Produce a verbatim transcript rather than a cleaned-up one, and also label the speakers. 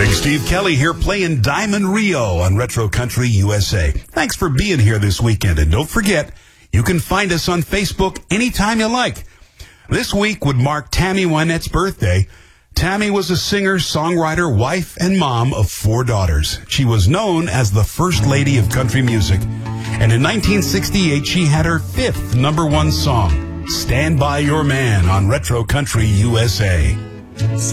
Speaker 1: Big Steve Kelly here playing Diamond Rio on Retro Country U S A. Thanks for being here this weekend. And don't forget, you can find us on Facebook anytime you like. This week would mark Tammy Wynette's birthday. Tammy was a singer, songwriter, wife, and mom of four daughters. She was known as the First Lady of Country Music. And in nineteen sixty-eight, she had her fifth number one song, Stand By Your Man on Retro Country U S A.